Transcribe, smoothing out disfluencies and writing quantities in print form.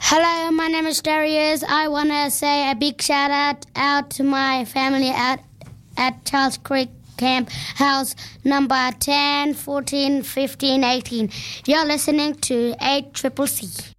Hello, my name is Darius. I want to say a big shout out to my family at Charles Creek Camp House number 10, 14, 15, 18. You're listening to 8CCC.